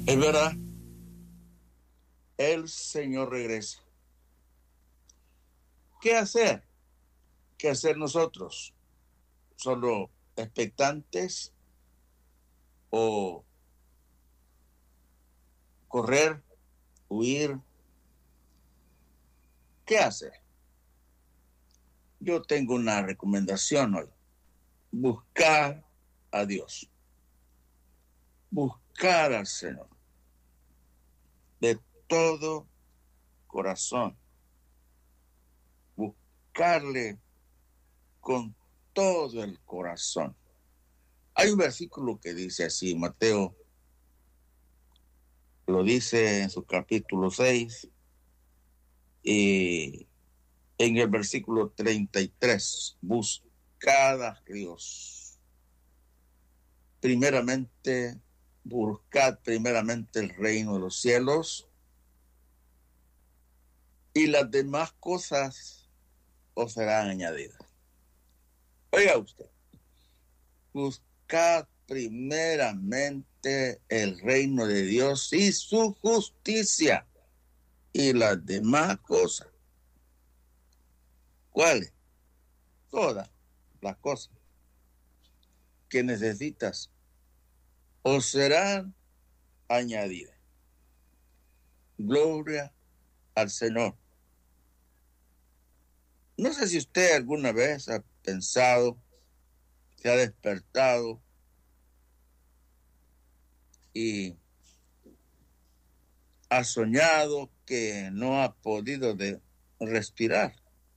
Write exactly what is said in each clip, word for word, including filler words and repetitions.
Es verdad, el Señor regresa. ¿Qué hacer? ¿Qué hacer nosotros? ¿Solo expectantes o correr, huir? ¿Qué hacer? Yo tengo una recomendación hoy. Buscar a Dios. Buscar al Señor. De todo corazón. Buscarle con todo el corazón. Hay un versículo que dice así, Mateo lo dice en su capítulo seis, y en el versículo treinta y tres, buscad a Dios. Primeramente, buscad primeramente el reino de los cielos, y las demás cosas os serán añadidas. Oiga usted, buscad primeramente el reino de Dios y su justicia, y las demás cosas. ¿Cuáles? Todas las cosas que necesitas os serán añadidas. Gloria al Señor. No sé si usted alguna vez ha pensado, se ha despertado y ha soñado que no ha podido de respirar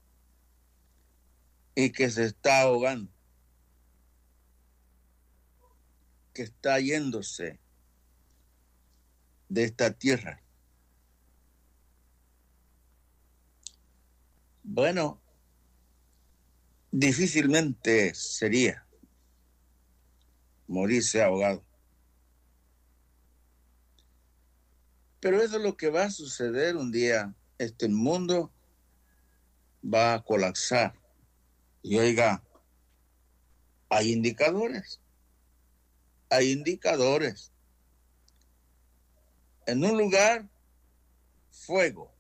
y que se está ahogando, que está yéndose de esta tierra. Bueno, difícilmente sería morirse ahogado. Pero eso es lo que va a suceder un día. Este mundo va a colapsar. Y oiga, hay indicadores. Hay indicadores. En un lugar, fuego.